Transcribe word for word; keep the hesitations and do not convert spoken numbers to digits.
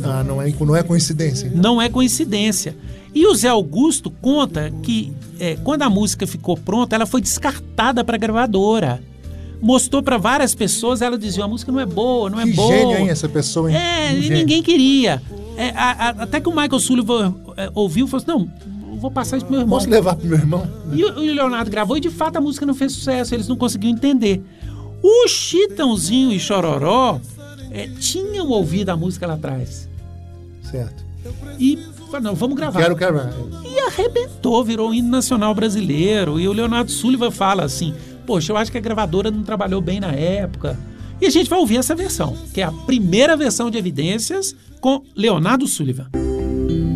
Ah, não é, não é coincidência. Então. Não é coincidência. E o Zé Augusto conta que é, quando a música ficou pronta, ela foi descartada para a gravadora. Mostrou para várias pessoas, ela dizia, a música não é boa, não é que boa. Que gênio, hein, essa pessoa, hein? É, um e ninguém queria. É, a, a, até que o Michael Sullivan é, ouviu e falou assim, não, vou passar isso pro meu irmão. Posso levar pro meu irmão? E o, o Leonardo gravou e de fato a música não fez sucesso, eles não conseguiam entender. O Chitãozinho e Chororó é, tinham ouvido a música lá atrás. Certo. E falaram, não, vamos gravar. Quero, quero. E arrebentou, virou um hino nacional brasileiro. E o Leonardo Sullivan fala assim, poxa, eu acho que a gravadora não trabalhou bem na época. E a gente vai ouvir essa versão, que é a primeira versão de Evidências com Leonardo Sullivan.